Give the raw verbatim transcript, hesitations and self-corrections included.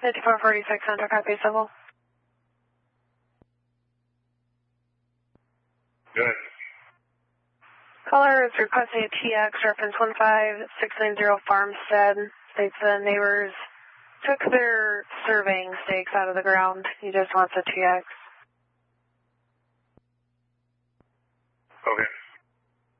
fifty-four forty-six, Center copy civil. Good. Caller is requesting a T X, reference one five six nine zero Farmstead. States the neighbors took their surveying stakes out of the ground. He just wants a T X.